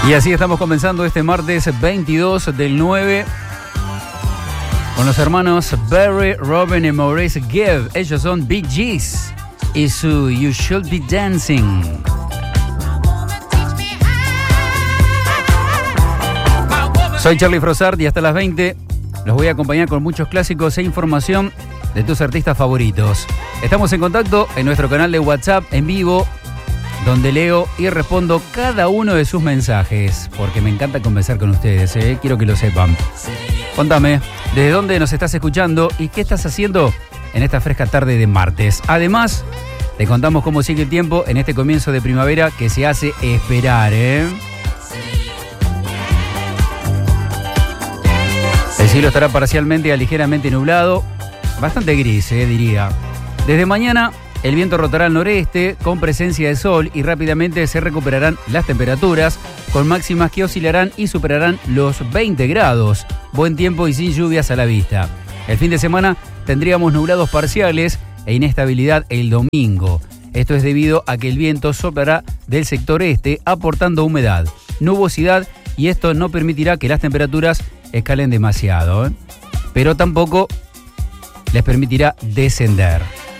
Y así estamos comenzando este martes 22 del 9 con los hermanos Barry, Robin y Maurice Gibb. Ellos son Bee Gees y su You Should Be Dancing. Soy Charlie Frossard y hasta las 20 los voy a acompañar con muchos clásicos e información de tus artistas favoritos. Estamos en contacto en nuestro canal de WhatsApp en vivo, donde leo y respondo cada uno de sus mensajes, porque me encanta conversar con ustedes, quiero que lo sepan. Contame, ¿desde dónde nos estás escuchando y qué estás haciendo en esta fresca tarde de martes? Además, te contamos cómo sigue el tiempo en este comienzo de primavera que se hace esperar, El cielo estará parcialmente a ligeramente nublado, bastante gris, diría. Desde mañana, el viento rotará al noreste con presencia de sol y rápidamente se recuperarán las temperaturas con máximas que oscilarán y superarán los 20 grados. Buen tiempo y sin lluvias a la vista. El fin de semana tendríamos nublados parciales e inestabilidad el domingo. Esto es debido a que el viento soplará del sector este aportando humedad, nubosidad y esto no permitirá que las temperaturas escalen demasiado, pero tampoco les permitirá descender.